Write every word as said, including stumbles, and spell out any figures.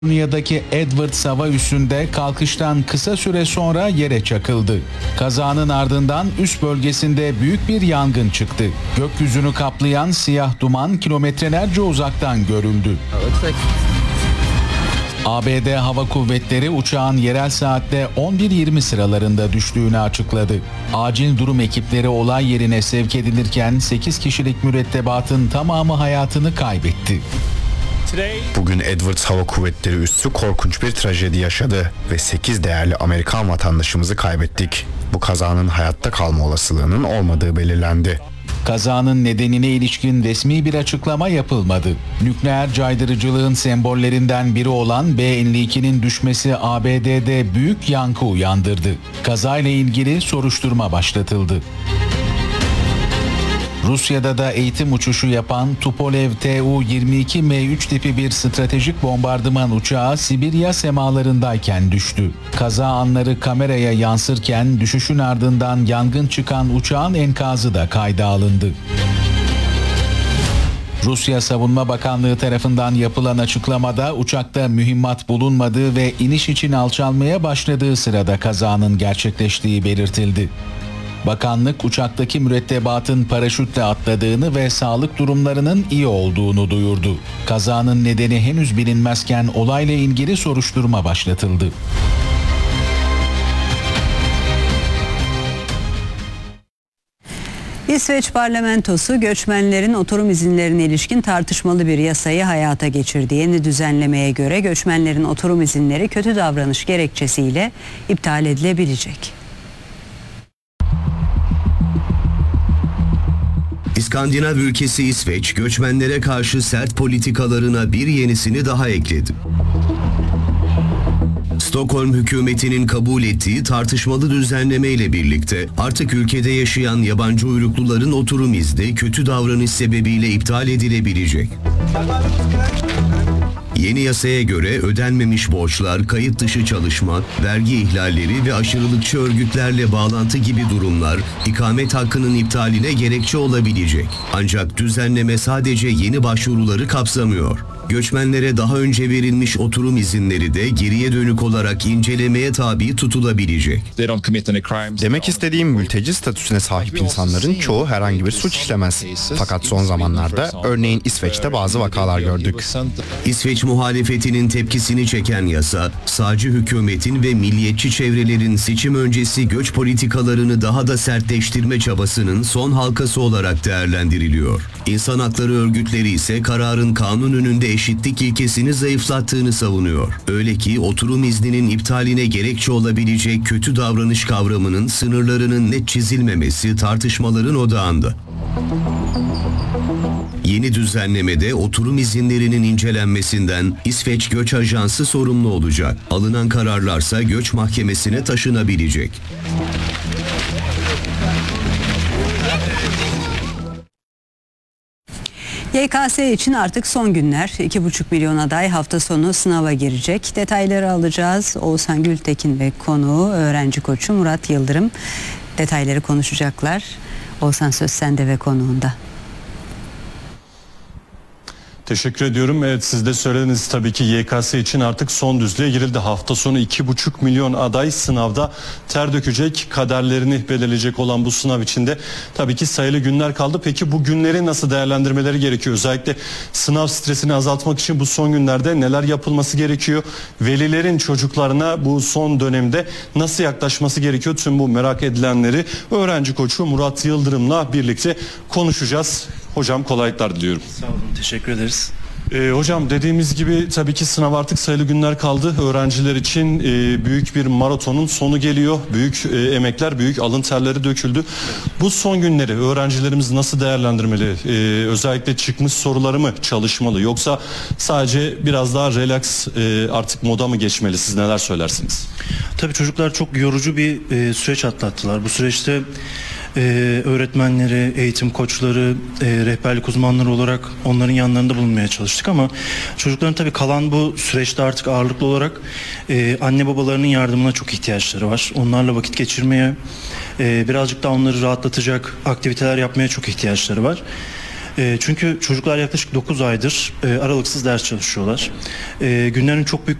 Kaliforniya'daki Edwards hava üssünde kalkıştan kısa süre sonra yere çakıldı. Kazanın ardından üst bölgesinde büyük bir yangın çıktı. Gökyüzünü kaplayan siyah duman kilometrelerce uzaktan görüldü. A B D Hava Kuvvetleri uçağın yerel saatte on bir yirmi sıralarında düştüğünü açıkladı. Acil durum ekipleri olay yerine sevk edilirken sekiz kişilik mürettebatın tamamı hayatını kaybetti. Bugün Edwards Hava Kuvvetleri üssü korkunç bir trajedi yaşadı ve sekiz değerli Amerikan vatandaşımızı kaybettik. Bu kazanın hayatta kalma olasılığının olmadığı belirlendi. Kazanın nedenine ilişkin resmi bir açıklama yapılmadı. Nükleer caydırıcılığın sembollerinden biri olan B elli ikinin düşmesi A B D'de büyük yankı uyandırdı. Kazayla ilgili soruşturma başlatıldı. Rusya'da da eğitim uçuşu yapan Tupolev T U yirmi iki M üç tipi bir stratejik bombardıman uçağı Sibirya semalarındayken düştü. Kaza anları kameraya yansırken düşüşün ardından yangın çıkan uçağın enkazı da kayda alındı. Rusya Savunma Bakanlığı tarafından yapılan açıklamada uçakta mühimmat bulunmadığı ve iniş için alçalmaya başladığı sırada kazanın gerçekleştiği belirtildi. Bakanlık uçaktaki mürettebatın paraşütle atladığını ve sağlık durumlarının iyi olduğunu duyurdu. Kazanın nedeni henüz bilinmezken olayla ilgili soruşturma başlatıldı. İsveç parlamentosu göçmenlerin oturum izinlerine ilişkin tartışmalı bir yasayı hayata geçirdi. Yeni düzenlemeye göre göçmenlerin oturum izinleri kötü davranış gerekçesiyle iptal edilebilecek. İskandinav ülkesi İsveç, göçmenlere karşı sert politikalarına bir yenisini daha ekledi. Stockholm hükümetinin kabul ettiği tartışmalı düzenleme ile birlikte artık ülkede yaşayan yabancı uyrukluların oturum izni kötü davranış sebebiyle iptal edilebilecek. Yeni yasaya göre ödenmemiş borçlar, kayıt dışı çalışma, vergi ihlalleri ve aşırılıkçı örgütlerle bağlantı gibi durumlar ikamet hakkının iptaline gerekçe olabilecek. Ancak düzenleme sadece yeni başvuruları kapsamıyor. Göçmenlere daha önce verilmiş oturum izinleri de geriye dönük olarak incelemeye tabi tutulabilecek. Demek istediğim mülteci statüsüne sahip insanların çoğu herhangi bir suç işlemez. Fakat son zamanlarda örneğin İsveç'te bazı vakalar gördük. İsveç muhalefetinin tepkisini çeken yasa, sağcı hükümetin ve milliyetçi çevrelerin seçim öncesi göç politikalarını daha da sertleştirme çabasının son halkası olarak değerlendiriliyor. İnsan hakları örgütleri ise kararın kanun önünde eşitlik ilkesini zayıflattığını savunuyor. Öyle ki oturum izninin iptaline gerekçe olabilecek kötü davranış kavramının sınırlarının net çizilmemesi tartışmaların odağında. Yeni düzenlemede oturum izinlerinin incelenmesinden İsveç Göç Ajansı sorumlu olacak. Alınan kararlarsa göç mahkemesine taşınabilecek. Y K S için artık son günler. iki buçuk milyon aday hafta sonu sınava girecek. Detayları alacağız. Oğuzhan Gültekin ve konuğu öğrenci koçu Murat Yıldırım detayları konuşacaklar. Oğuzhan, söz sende ve konuğunda. Teşekkür ediyorum. Evet, siz de söylediniz, tabii ki Y K S için artık son düzlüğe girildi. Hafta sonu iki buçuk milyon aday sınavda ter dökecek, kaderlerini belirleyecek olan bu sınav içinde tabii ki sayılı günler kaldı. Peki bu günleri nasıl değerlendirmeleri gerekiyor? Özellikle sınav stresini azaltmak için bu son günlerde neler yapılması gerekiyor? Velilerin çocuklarına bu son dönemde nasıl yaklaşması gerekiyor? Tüm bu merak edilenleri öğrenci koçu Murat Yıldırım'la birlikte konuşacağız. Hocam kolaylıklar diliyorum. Sağ olun, teşekkür ederiz. Ee, hocam dediğimiz gibi tabii ki sınav artık sayılı günler kaldı. Öğrenciler için e, büyük bir maratonun sonu geliyor. Büyük e, emekler, büyük alın terleri döküldü. Bu son günleri öğrencilerimiz nasıl değerlendirmeli? Ee, özellikle çıkmış soruları mı çalışmalı? Yoksa sadece biraz daha relax e, artık moda mı geçmeli? Siz neler söylersiniz? Tabii çocuklar çok yorucu bir e, süreç atlattılar. Bu süreçte Ee, öğretmenleri, eğitim koçları, e, rehberlik uzmanları olarak onların yanlarında bulunmaya çalıştık ama çocukların tabii kalan bu süreçte artık ağırlıklı olarak e, anne babalarının yardımına çok ihtiyaçları var. Onlarla vakit geçirmeye, e, birazcık daha onları rahatlatacak aktiviteler yapmaya çok ihtiyaçları var. E, çünkü çocuklar yaklaşık dokuz aydır e, aralıksız ders çalışıyorlar. E, günlerin çok büyük